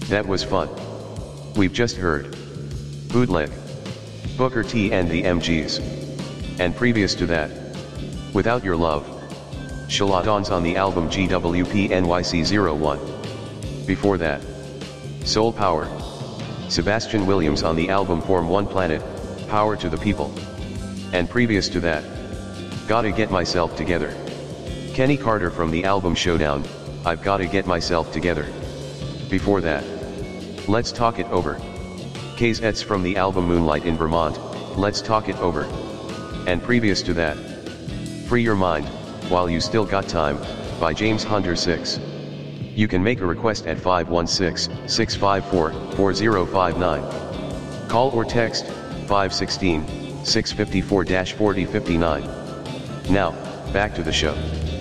That was fun. We've just heard Bootleg, Booker T and the MGs. And previous to that, Without Your Love, Shalodons on the album GWP NYC01. Before that, Soul Power, Sebastian Williams on the album Form One Planet, Power to the People. And previous to that, Gotta Get Myself Together, Kenny Carter from the album Showdown, I've Gotta Get Myself Together. Before that, Let's Talk It Over, KZETS from the album Moonlight in Vermont, Let's Talk It Over. And previous to that, Free Your Mind, While You Still Got Time, by James Hunter 6. You can make a request at 516-654-4059. Call or text 516-654-4059. Now, back to the show.